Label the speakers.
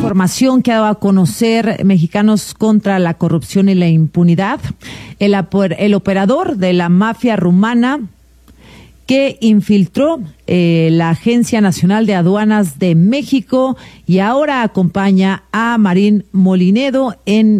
Speaker 1: información que ha dado a conocer Mexicanos contra la Corrupción y la Impunidad. El operador de la mafia rumana que infiltró la Agencia Nacional de Aduanas de México y ahora acompaña a Marín Molinedo en